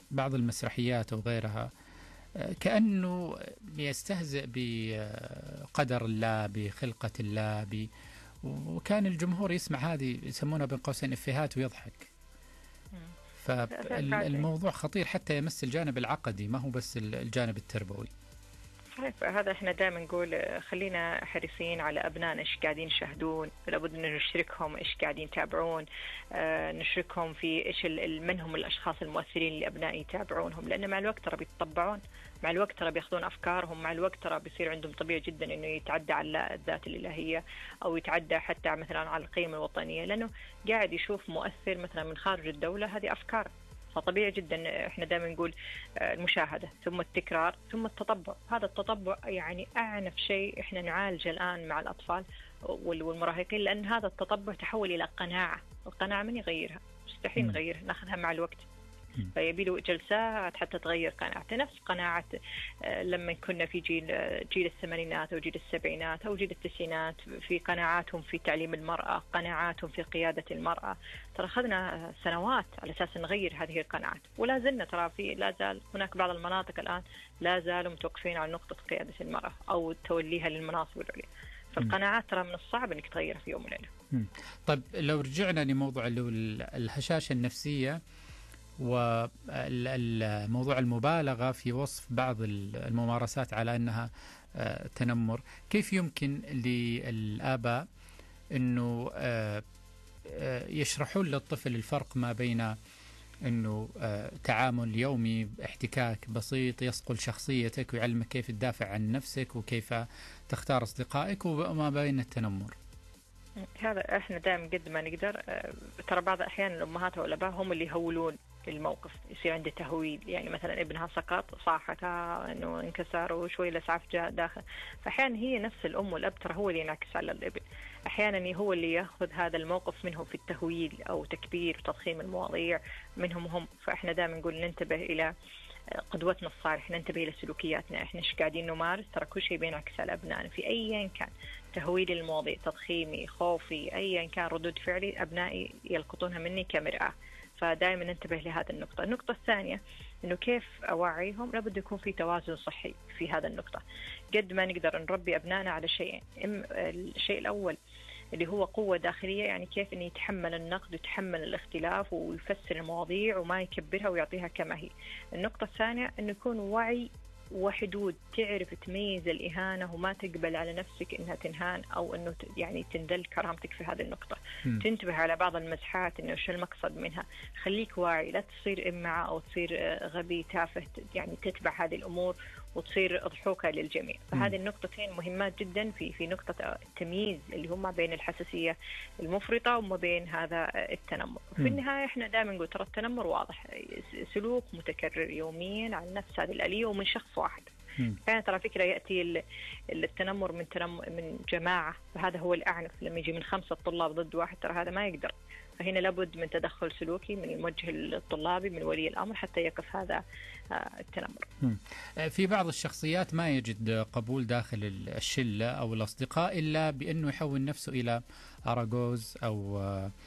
بعض المسرحيات أو غيرها كأنه يستهزئ بقدر الله، بخلقة الله، وكان الجمهور يسمع هذه يسمونها بين قوسين إفيهات ويضحك. فالموضوع خطير حتى يمس الجانب العقدي، ما هو بس الجانب التربوي. هذا احنا دائما نقول خلينا حريصين على أبنائنا ايش قاعدين يشاهدون، لابد ان نشركهم ايش قاعدين يتابعون، نشركهم في ايش من هم الاشخاص المؤثرين اللي ابنائي يتابعونهم، لان مع الوقت ترى بيتطبعون، مع الوقت ترى بياخذون افكارهم، مع الوقت ترى بيصير عندهم طبيعي جدا انه يتعدى على الذات الالهيه او يتعدى حتى مثلا على القيم الوطنيه، لانه قاعد يشوف مؤثر مثلا من خارج الدوله هذه افكار. فطبيعي جدا احنا دائما نقول المشاهده ثم التكرار ثم التطبع. هذا التطبع يعني اعنف شيء احنا نعالجه الان مع الاطفال والمراهقين، لان هذا التطبع تحول الى قناعه. القناعه من يغيرها؟ مستحيل نغيرها، ناخذها مع الوقت. فيبي له جلسات حتى تغير قناعته، نفس قناعة لما كنا في جيل الثمانينات أو جيل السبعينات أو جيل التسعينات، في قناعاتهم في تعليم المرأة، قناعاتهم في قيادة المرأة. ترى أخذنا سنوات على أساس نغير هذه القناعات، ولا زلنا ترى لا زال هناك بعض المناطق الآن لا زالوا متوقفين على نقطة قيادة المرأة أو توليها للمناصب العليا. فالقناعات ترى من الصعب أنك تغيرها في يوم وليلة. طيب لو رجعنا لموضوع الهشاشة النفسية وموضوع المبالغة في وصف بعض الممارسات على أنها تنمر، كيف يمكن للآباء أنه يشرحون للطفل الفرق ما بين أنه تعامل يومي، احتكاك بسيط يصقل شخصيتك ويعلمك كيف تدافع عن نفسك وكيف تختار أصدقائك، وما بين التنمر؟ هذا احنا دائما قد ما نقدر، ترى بعض الأحيان الأمهات والآباء هم اللي يهولون الموقف، يصير عنده تهويل. يعني مثلا ابنها سقط، صاحتها انه انكسر وشوي الاسعاف جاء داخل، فاحيانا هي نفس الام والاب ترى هو اللي ينعكس على الابن، احيانا هو اللي ياخذ هذا الموقف منهم في التهويل او تكبير وتضخيم المواضيع منهم هم. فاحنا دائما نقول ننتبه الى قدوتنا الصالح، ننتبه الى سلوكياتنا، احنا ايش قاعدين نمارس، ترى كل شيء بينعكس على ابنائنا في ايا كان، تهويل المواضيع، تضخيمي، خوفي، ايا كان ردود فعلي، ابنائي يلقطونها مني كمرآة. فدائما ننتبه لهذه النقطة. النقطة الثانية إنه كيف أوعيهم، لابد يكون في توازن صحي في هذا النقطة. قد ما نقدر نربي أبنائنا على شيئين، الشيء الأول اللي هو قوة داخلية، يعني كيف إنه يتحمل النقد ويتحمل الاختلاف ويفسر المواضيع وما يكبرها ويعطيها كما هي. النقطة الثانية إنه يكون وعي وحدود، تعرف تميز الإهانة وما تقبل على نفسك إنها تنهان أو إنه يعني تندل كرامتك في هذه النقطة. تنتبه على بعض المزحات إنه شو المقصد منها، خليك واعي، لا تصير إمعة أو تصير غبي تافه، يعني تتبع هذه الأمور وتصير أضحوكة للجميع. فهذه النقطتين مهمات جدا في نقطة التمييز اللي هم بين الحساسية المفرطة وما بين هذا التنمر. في النهاية إحنا دائما نقول ترى التنمر واضح، سلوك متكرر يوميا عن نفس هذه الآلية ومن شخص واحد. كانت ترى فكرة يأتي التنمر من جماعة، فهذا هو الأعنف. لما يجي من 5 طلاب ضد واحد ترى هذا ما يقدر. فهنا لابد من تدخل سلوكي من الموجه الطلابي من ولي الأمر حتى يقف هذا التنمر. في بعض الشخصيات ما يجد قبول داخل الشلة أو الأصدقاء إلا بأنه يحول نفسه إلى أراجوز أو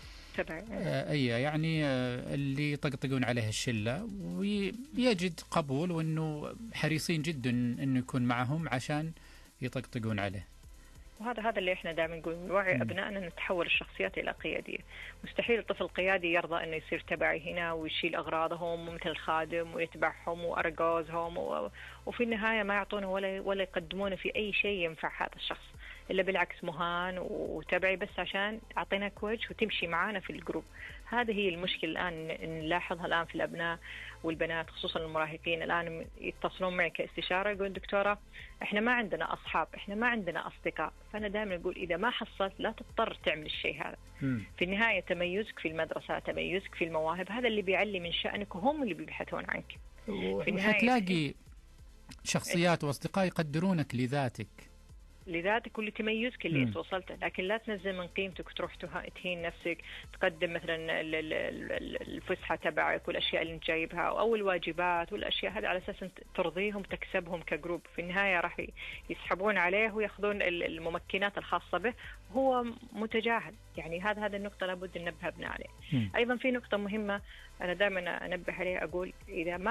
يعني اللي يطقطقون عليه الشلة، ويجد قبول وأنه حريصين جدا أنه يكون معهم عشان يطقطقون عليه. وهذا اللي احنا دائما نقول نوعي ابنائنا ان تحول الشخصيات الى قياديه. مستحيل الطفل القيادي يرضى انه يصير تبعي هنا ويشيل اغراضهم ومثل الخادم ويتبعهم وارجوزهم وفي النهايه ما يعطونه ولا يقدمونه في اي شيء ينفع هذا الشخص، الا بالعكس مهان وتبعي بس عشان اعطيناك وجه وتمشي معانا في الجروب. هذه هي المشكله الان نلاحظها الان في الابناء والبنات، خصوصا المراهقين. الان يتصلون معي كاستشاره يقول دكتوره احنا ما عندنا اصحاب، احنا ما عندنا اصدقاء. فانا دائما اقول اذا ما حصلت لا تضطر تعمل الشيء هذا. في النهايه تميزك في المدرسه، تميزك في المواهب، هذا اللي بيعلي من شأنك وهم اللي بيبحثون عنك. وحتلاقي شخصيات واصدقاء يقدرونك لذاتك واللي تميزك اللي وصلته، لكن لا تنزل من قيمتك وتروح تهين نفسك، تقدم مثلا الفسحة تبعك والأشياء اللي انت جايبها أو الواجبات والأشياء هذه على أساس ترضيهم تكسبهم كجروب. في النهاية راح يسحبون عليه ويأخذون الممكنات الخاصة به وهو متجاهل. يعني هذا النقطة لابد ننبه ابناء عليه. أيضا في نقطة مهمة أنا دائما أنبه عليها، أقول إذا ما